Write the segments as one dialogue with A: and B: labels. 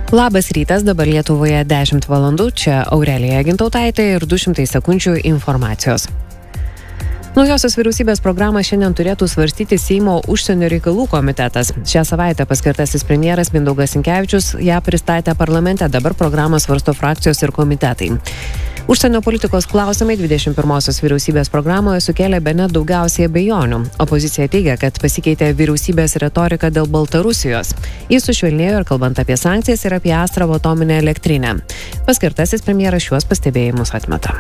A: Labas rytas, dabar Lietuvoje 10 valandų, čia Aurelija Gintautaitė ir 200 sekundžių informacijos. Naujosios vyriausybės programą šiandien turėtų svarstyti Seimo užsienio reikalų komitetas. Šią savaitę paskirtasis premjeras Mindaugas Sinkevičius ją pristatė parlamente, dabar programą svarsto frakcijos ir komitetai. Užsienio politikos klausimai 21-osios vyriausybės programoje sukėlė bene daugiausiai abejonių. Opozicija teigia, kad pasikeitė vyriausybės retorika dėl Baltarusijos. Jis sušvelnėjo ir kalbant apie sankcijas ir apie Astravo atominę elektrinę. Paskirtasis premjeras šiuos pastebėjimus atmeta.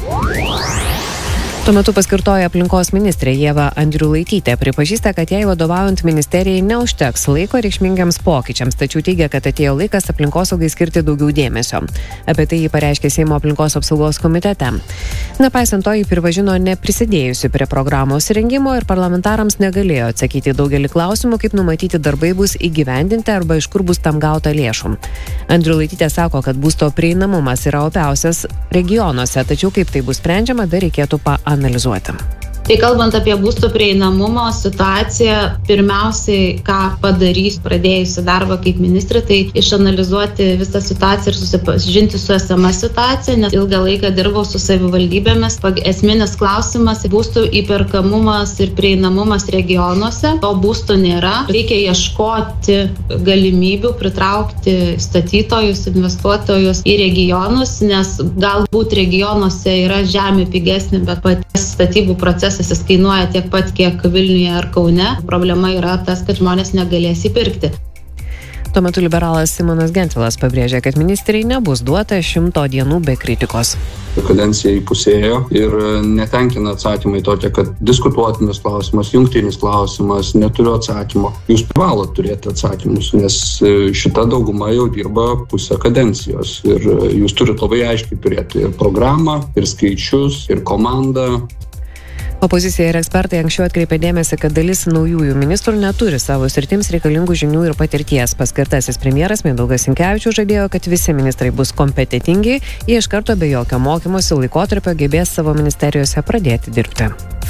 A: Tuo metu paskirtoji aplinkos ministrė Ieva Andriulaitytė pripažįsta, kad jai vadovaujant ministerijai neužteks laiko reikšmingiams pokyčiams, tačiau teigia, kad atėjo laikas aplinkosaugai skirti daugiau dėmesio. Apie tai ji pareiškė Seimo aplinkos apsaugos komitete. Nepaisant to, ji pripažino neprisidėjusi prie programos rengimo ir parlamentarams negalėjo atsakyti daugelį klausimų, kaip numatyti darbai bus įgyvendinti arba iš kur bus tam gauta lėšų. Andriulaitytė sako, kad būsto prieinamumas yra opiausias regionuose, tačiau kaip tai bus sprendžiama, dar reikėtų analizuoti.
B: Tai kalbant apie būsto prieinamumo situaciją, pirmiausiai, ką padarys pradėjusi darbą kaip ministrė, tai išanalizuoti visą situaciją ir susipažinti su esama situacija, nes ilgą laiką dirbau su savivaldybėmis. Esminis klausimas - būstų įperkamumas ir prieinamumas regionuose. To būsto nėra. Reikia ieškoti galimybių pritraukti statytojus, investuotojus į regionus, nes galbūt regionuose yra žemė pigesnė, bet paties statybų procesas jis kainuoja tiek pat, kiek Vilniuje ar Kaune. Problema yra tas, kad žmonės negalės įpirkti.
A: Tuo metu liberalas Simonas Gentvilas pabrėžė, kad ministrei nebus duota 100 dienų be kritikos.
C: Kadencija įpusėjo ir netenkina atsakymai tokie, kad diskutuotinas klausimas, jungtinis klausimas, neturiu atsakymo. Jūs privalot turėti atsakymus, nes šita dauguma jau dirba pusę kadencijos ir jūs turite labai aiškiai turėti ir programą, ir skaičius, ir komandą.
A: Opozicija ir ekspertai anksčiau atkreipė dėmesį, kad dalis naujųjų ministrų neturi savo sritims reikalingų žinių ir patirties. Paskirtasis premjeras Mindaugas Sinkevičius žadėjo, kad visi ministrai bus kompetentingi, jie iš karto be jokio mokymosi laikotarpio gebės savo ministerijose pradėti dirbti.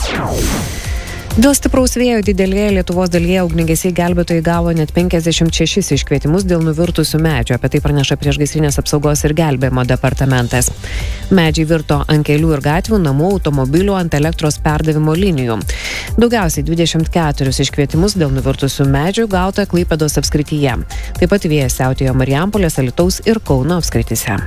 A: Dėl stipraus vėjo didelėje Lietuvos dalyje ugniagesiai gelbėtojai gavo net 56 iškvietimus dėl nuvirtusių medžių. Apie tai praneša Priešgaisrinės apsaugos ir gelbėjimo departamentas. Medžiai virto ant kelių ir gatvių, namų, automobilių, ant elektros perdavimo linijų. Daugiausiai 24 iškvietimus dėl nuvirtusių medžių gauta Klaipėdos apskrityje. Taip pat vėjas siautėjo Marijampolės, Alytaus ir Kauno apskrityse.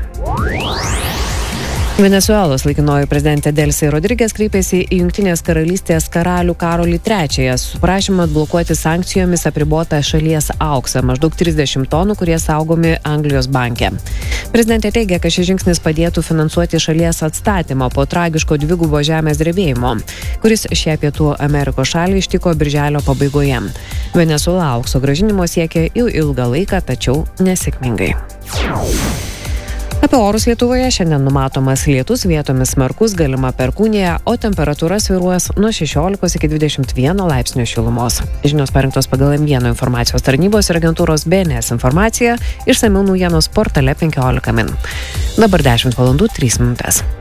A: Venesuelos laikinoji prezidentė Delsi Rodriges kreipėsi į Jungtinės karalystės karalių Karolį III su prašymu atblokuoti sankcijomis apribotą šalies auksą, maždaug 30 tonų, kurie saugomi Anglijos banke. Prezidentė teigia, kad šis žingsnis padėtų finansuoti šalies atstatymą po tragiško dvigubo žemės drebėjimo, kuris šią Pietų Amerikos šalį ištiko birželio pabaigoje. Venesuela aukso grąžinimo siekia jau ilgą laiką, tačiau nesėkmingai. Apie orus Lietuvoje šiandien numatomas lietus, vietomis smarkus, galima perkūnija, o temperatūra svyruos nuo 16 iki 21 laipsnių šilumos. Žinios parengtos pagal M1 informacijos tarnybos ir agentūros BNS informaciją, išsamiau naujienos portale 15 min. Dabar 10 valandų 3 minutės.